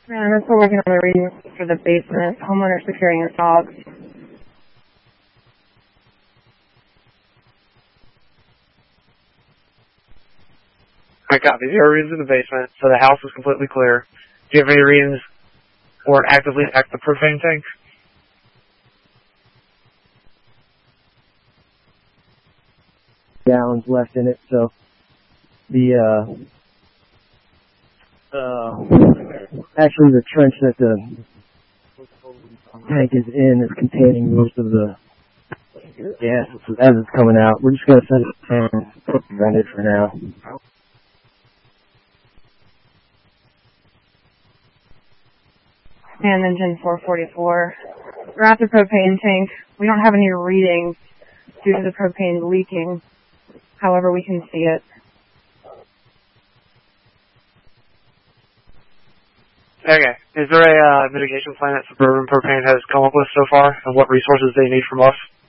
Yeah, we're still working on the readings for the basement. Homeowner securing his dogs. I copy. 0 readings in the basement, so the house is completely clear. Do you have any readings or actively attack the propane tank? Gallons left in it, so the actually the trench that the tank is in is containing most of the gas as it's coming out. We're just going to set it and prevent it for now. And engine 444. We're at the propane tank. We don't have any readings due to the propane leaking. However, we can see it. Okay. Is there a mitigation plan that Suburban Propane has come up with so far, and what resources they need from us?